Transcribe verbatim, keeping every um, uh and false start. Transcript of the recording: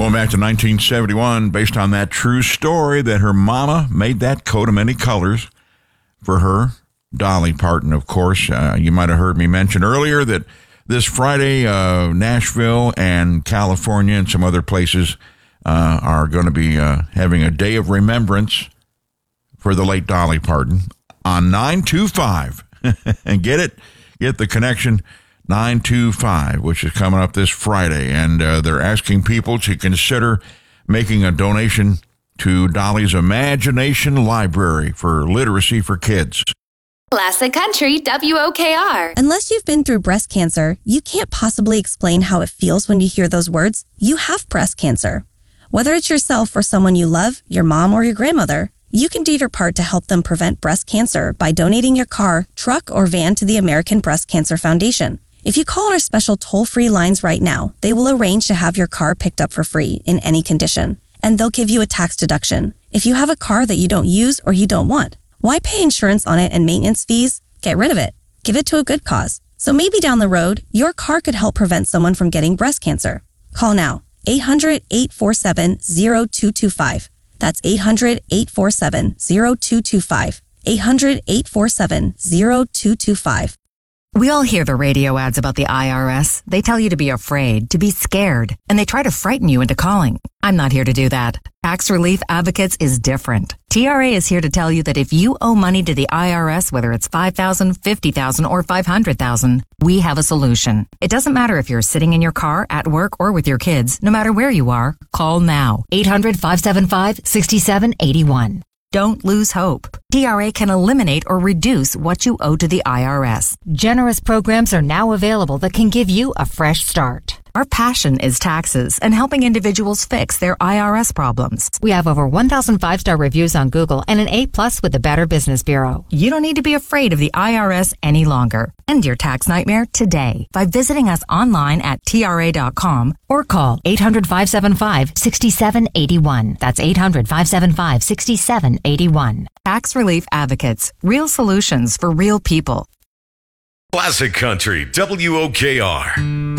Going back to nineteen seventy-one, based on that true story that her mama made that coat of many colors for her. Dolly Parton, of course. Uh, you might have heard me mention earlier that this Friday, uh, Nashville and California and some other places uh, are going to be uh, having a day of remembrance for the late Dolly Parton on nine two five. And get it? Get the connection. nine two five, which is coming up this Friday, and uh, they're asking people to consider making a donation to Dolly's Imagination Library for literacy for kids. Classic Country W O K R. Unless you've been through breast cancer, you can't possibly explain how it feels when you hear those words. You have breast cancer. Whether it's yourself or someone you love, your mom or your grandmother, you can do your part to help them prevent breast cancer by donating your car, truck, or van to the American Breast Cancer Foundation. If you call our special toll-free lines right now, they will arrange to have your car picked up for free in any condition, and they'll give you a tax deduction. If you have a car that you don't use or you don't want, why pay insurance on it and maintenance fees? Get rid of it. Give it to a good cause. So maybe down the road, your car could help prevent someone from getting breast cancer. Call now, eight hundred, eight four seven, zero two two five. That's eight hundred, eight four seven, zero two two five. eight hundred, eight four seven, zero two two five. We all hear the radio ads about the I R S. They tell you to be afraid, to be scared, and they try to frighten you into calling. I'm not here to do that. Tax Relief Advocates is different. T R A is here to tell you that if you owe money to the I R S, whether it's five thousand dollars, fifty thousand dollars, or five hundred thousand dollars, we have a solution. It doesn't matter if you're sitting in your car, at work, or with your kids. No matter where you are, call now. eight hundred, five seven five, six seven eight one. Don't lose hope. T R A can eliminate or reduce what you owe to the I R S. Generous programs are now available that can give you a fresh start. Our passion is taxes and helping individuals fix their I R S problems. We have over one thousand five-star reviews on Google and an A plus with the Better Business Bureau. You don't need to be afraid of the I R S any longer. End your tax nightmare today by visiting us online at T R A dot com or call eight hundred, five seven five, six seven eight one. That's eight hundred, five seven five, six seven eight one. Tax Relief Advocates. Real solutions for real people. Classic Country W O K R.